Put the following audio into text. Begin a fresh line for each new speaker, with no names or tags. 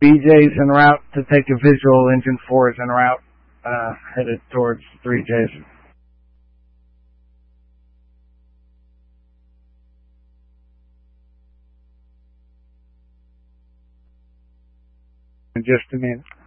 BJ's en route to take a visual. Engine 4 is en route, headed towards 3J's. In just a minute.